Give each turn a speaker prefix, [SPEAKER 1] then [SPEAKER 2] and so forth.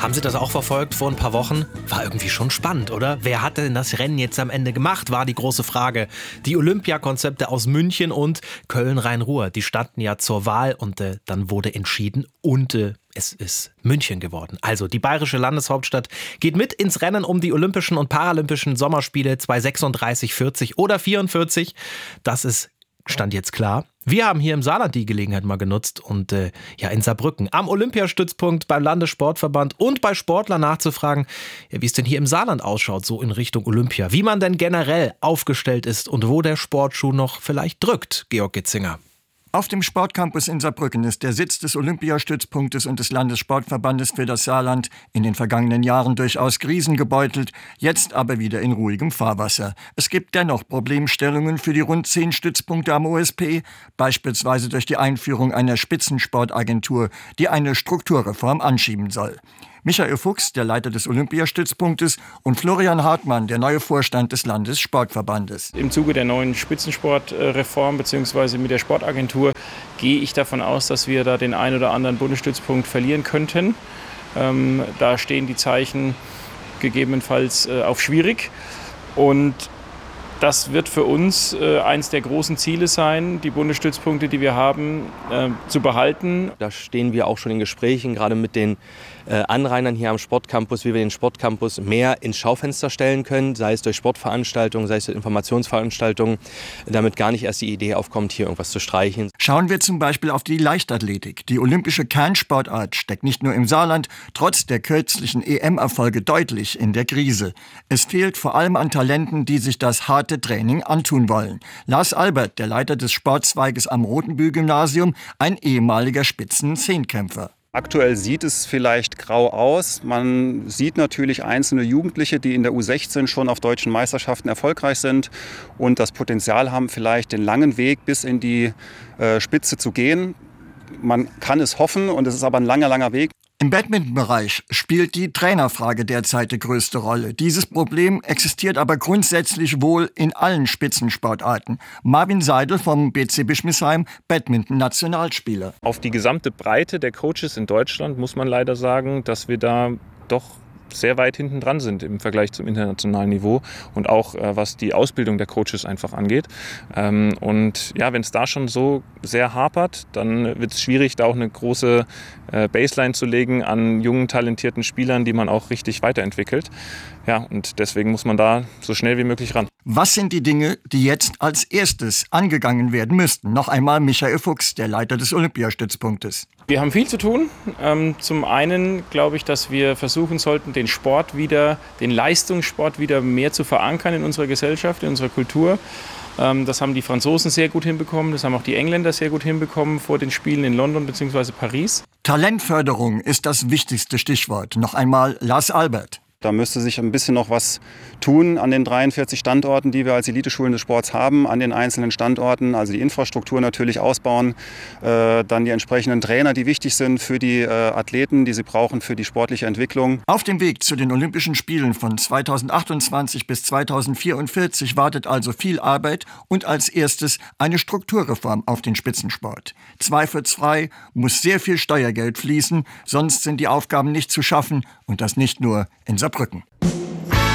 [SPEAKER 1] Haben Sie das auch verfolgt vor ein paar Wochen? War irgendwie schon spannend, oder? Wer hat denn das Rennen jetzt am Ende gemacht, war die große Frage. Die Olympiakonzepte aus München und Köln-Rhein-Ruhr, die standen ja zur Wahl und dann wurde entschieden und es ist München geworden. Also die bayerische Landeshauptstadt geht mit ins Rennen um die Olympischen und Paralympischen Sommerspiele 2036, 40 oder 44. Das ist Stand jetzt klar. Wir haben hier im Saarland die Gelegenheit mal genutzt und in Saarbrücken am Olympiastützpunkt beim Landessportverband und bei Sportlern nachzufragen, wie es denn hier im Saarland ausschaut, so in Richtung Olympia. Wie man denn generell aufgestellt ist und wo der Sportschuh noch vielleicht drückt, Georg Gitzinger.
[SPEAKER 2] Auf dem Sportcampus in Saarbrücken ist der Sitz des Olympiastützpunktes und des Landessportverbandes für das Saarland in den vergangenen Jahren durchaus krisengebeutelt, jetzt aber wieder in ruhigem Fahrwasser. Es gibt dennoch Problemstellungen für die rund 10 Stützpunkte am OSP, beispielsweise durch die Einführung einer Spitzensportagentur, die eine Strukturreform anschieben soll. Michael Fuchs, der Leiter des Olympiastützpunktes, und Florian Hartmann, der neue Vorstand des Landessportverbandes.
[SPEAKER 3] Im Zuge der neuen Spitzensportreform bzw. mit der Sportagentur gehe ich davon aus, dass wir da den einen oder anderen Bundesstützpunkt verlieren könnten. Da stehen die Zeichen gegebenenfalls auf schwierig. Und das wird für uns eines der großen Ziele sein, die Bundesstützpunkte, die wir haben, zu behalten.
[SPEAKER 4] Da stehen wir auch schon in Gesprächen, gerade mit den Anrainern hier am Sportcampus, wie wir den Sportcampus mehr ins Schaufenster stellen können, sei es durch Sportveranstaltungen, sei es durch Informationsveranstaltungen, damit gar nicht erst die Idee aufkommt, hier irgendwas zu streichen.
[SPEAKER 2] Schauen wir zum Beispiel auf die Leichtathletik. Die olympische Kernsportart steckt nicht nur im Saarland, trotz der kürzlichen EM-Erfolge deutlich in der Krise. Es fehlt vor allem an Talenten, die sich das harte Training antun wollen. Lars Albert, der Leiter des Sportzweiges am Rotenbühl-Gymnasium, ein ehemaliger Spitzen-Zehnkämpfer.
[SPEAKER 5] Aktuell sieht es vielleicht grau aus. Man sieht natürlich einzelne Jugendliche, die in der U16 schon auf deutschen Meisterschaften erfolgreich sind und das Potenzial haben, vielleicht den langen Weg bis in die Spitze zu gehen. Man kann es hoffen und es ist aber ein langer, langer Weg.
[SPEAKER 2] Im Badmintonbereich spielt die Trainerfrage derzeit die größte Rolle. Dieses Problem existiert aber grundsätzlich wohl in allen Spitzensportarten. Marvin Seidel vom BC Bischmisheim, Badminton-Nationalspieler.
[SPEAKER 3] Auf die gesamte Breite der Coaches in Deutschland muss man leider sagen, dass wir da doch sehr weit hinten dran sind im Vergleich zum internationalen Niveau und auch was die Ausbildung der Coaches einfach angeht. Und ja, wenn es da schon so sehr hapert, dann wird es schwierig, da auch eine große Baseline zu legen an jungen, talentierten Spielern, die man auch richtig weiterentwickelt. Ja, und deswegen muss man da so schnell wie möglich ran.
[SPEAKER 2] Was sind die Dinge, die jetzt als erstes angegangen werden müssten? Noch einmal Michael Fuchs, der Leiter des Olympiastützpunktes.
[SPEAKER 3] Wir haben viel zu tun. Zum einen glaube ich, dass wir versuchen sollten, den Leistungssport wieder mehr zu verankern in unserer Gesellschaft, in unserer Kultur. Das haben die Franzosen sehr gut hinbekommen, das haben auch die Engländer sehr gut hinbekommen vor den Spielen in London bzw. Paris.
[SPEAKER 2] Talentförderung ist das wichtigste Stichwort. Noch einmal Lars Albert.
[SPEAKER 5] Da müsste sich ein bisschen noch was tun an den 43 Standorten, die wir als Eliteschulen des Sports haben, an den einzelnen Standorten. Also die Infrastruktur natürlich ausbauen, dann die entsprechenden Trainer, die wichtig sind für die Athleten, die sie brauchen für die sportliche Entwicklung.
[SPEAKER 2] Auf dem Weg zu den Olympischen Spielen von 2028 bis 2044 wartet also viel Arbeit und als erstes eine Strukturreform auf den Spitzensport. Zweifelsfrei muss sehr viel Steuergeld fließen, sonst sind die Aufgaben nicht zu schaffen und das nicht nur in Saarbrücken.